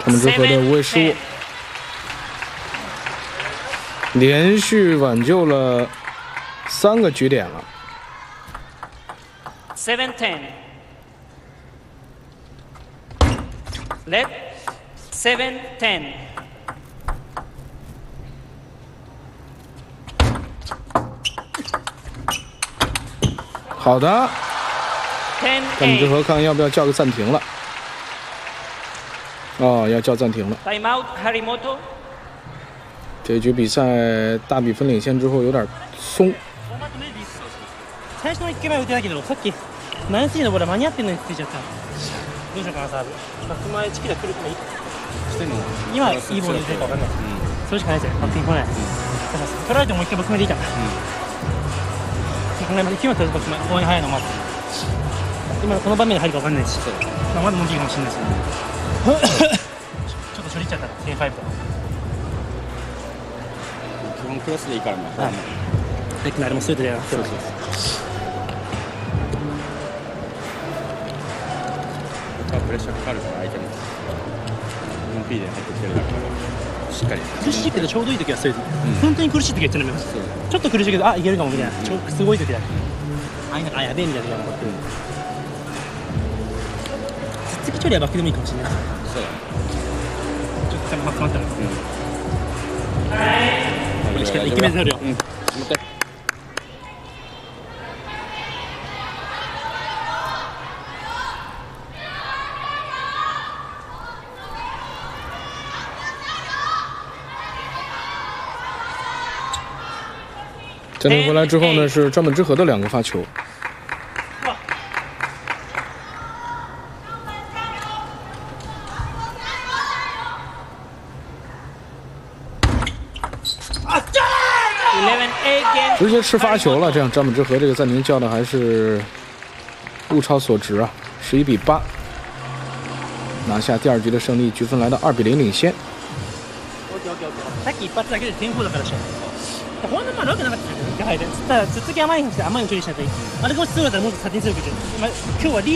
他们之和的无畏失误，连续挽救了3个局点了。 7-10. Let 7-10. 好的，他们之和看要不要叫个暂停了。哦，要叫暂停了。 Time out, Harimoto. 这局比赛大比分领先之后有点松。 最初の1球目は打てないけど、さっき何スリーのボール間に合ってんのについちゃった。どうしようかなサーブ。バック前チキラ来るかいい。今いいボール打てるか分かんない。それしかないですよ。バックに来ない。取られてもう1回バック前でいいから。考えます。今取るバック前応援早いのもあって。今この場面で入るか分かんないし、まだもういいかもしれないですよね。ちょっと処理っちゃったら K5 とか。 基本クロスでいいからね。 はい。あれもストレートでやらせてる。 プレッシャーかかるから相手も 4P で入ってきてるだからしっかり苦しいけどちょうどいい時はストレート、本当に苦しい時はちょっと苦しいけどいけるかもみたいな、すごい時だけやべえみたいな時が残ってる。つっつき処理はバックでもいいかもしれない。 そうだね。 ちょっと詰まったら1球目でなるよ。 持って暂停回来之后呢，是专本之和的2个发球。直接吃发球了，这样张本之和这个暂停叫的还是物超所值啊！11比8，拿下第2局的胜利，局分来到2比0领先。 さっき一発だけで10-4だからしょ。こんなまあ楽なかったけど、ただ続き甘いんですよ。甘いの処理しないといい。あれが落ちそうだったらもっと先に強くて、今日はリード